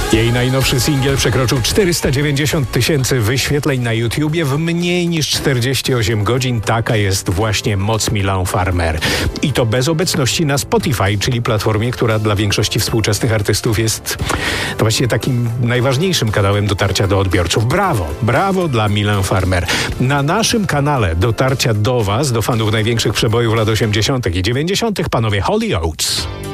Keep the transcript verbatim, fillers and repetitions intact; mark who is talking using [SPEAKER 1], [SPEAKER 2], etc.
[SPEAKER 1] Jej najnowszy singiel przekroczył czterysta dziewięćdziesiąt tysięcy wyświetleń na YouTubie w mniej niż czterdzieści osiem godzin. Taka jest właśnie moc Milan Farmer. I to bez obecności na Spotify, czyli platformie, która dla większości współczesnych artystów jest to właściwie takim najważniejszym kanałem dotarcia do odbiorców. Brawo, brawo dla Milan Farmer. Na naszym kanale dotarcia do Was, do fanów największych przebojów lat osiemdziesiątych i dziewięćdziesiątych panowie Hollyoaks.